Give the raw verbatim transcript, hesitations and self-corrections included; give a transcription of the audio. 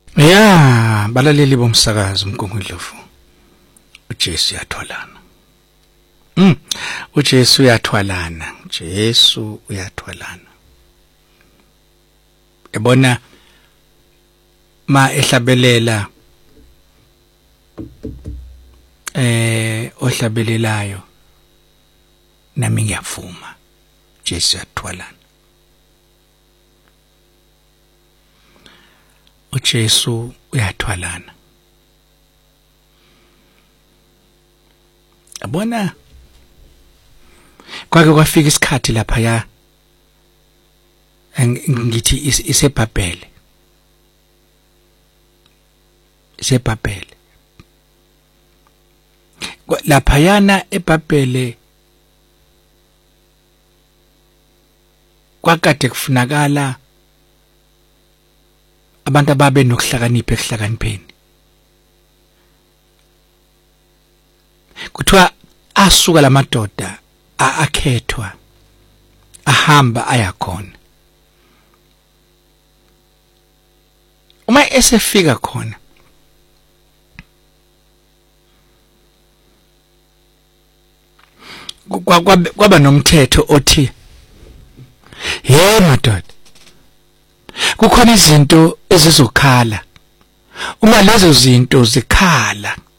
Ya, balaleli bomsakazo uMgungundlovu. uJesu uyathwalana. Mm, uJesu uyathwalana, Jesu uyathwalana. Ebona ma ehlabelela eh ohlabelelayo nami ngiyavuma. Jesu uyathwalana. uJesu uyathwalana. Abona kwake kwafika isikhathi lapha ya ngithi iseBhabhele. iseBhabhele. Lapha yana eBhabhele kwakade kufunakala abantu ababe nokuhlakanipha ekuhlakanipheni. Kuthiwa asuka lamadoda akhethwa ahamba ayakhona. Uma esefika khona kwaba nomthetho othi hey madoda, kukhona izinto ezizokhala. Uma lezo zinto zikhala